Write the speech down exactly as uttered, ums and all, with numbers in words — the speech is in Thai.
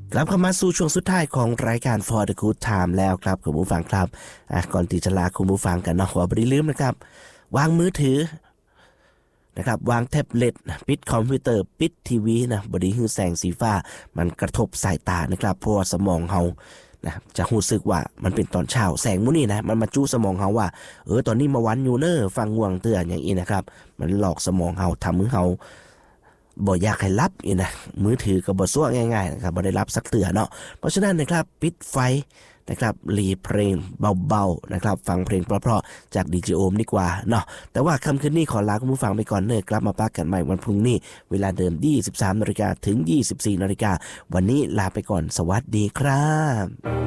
กลับเข้ามาสู่ช่วงสุดท้ายของรายการ For the Good Time แล้วครับคุณผู้ฟังครับอ่ะก่อนที่จะลาคุณผู้ฟังกันเนาะขอบ่ได้ลืมนะครับวางมือถือนะครับวางแท็บเล็ตปิดคอมพิวเตอร์ปิดทีวีนะบ่ได้ให้แสงสีฟ้ามันกระทบสายตานะครับเพราะว่าสมองเฮานะจะรู้สึกว่ามันเป็นตอนเช้าแสงมื้อนี้นะมันมาจู้สมองเฮาว่าเออตอนนี้มาวันอยู่เน้อฟังง่วงเตือนอย่างนี้นะครับมันหลอกสมองเฮาทำให้เฮาบ่อยากให้รับอีนะมือถือก็บ่ซั่วง่ายๆนะครับบ่ได้รับสักเตือเนาะเพราะฉะนั้นนะครับปิดไฟนะครับรีเพลงเบาๆนะครับฟังเพลงเพราะๆจากดีเจโอมดีกว่าเนาะแต่ว่าค่ำคืนนี้ขอลาคุณผู้ฟังไปก่อนเน้อกลับมาพบกันใหม่วันพรุ่งนี้เวลาเดิม ยี่สิบสามนาฬิกา ถึง ยี่สิบสี่นาฬิกาวันนี้ลาไปก่อนสวัสดีครับ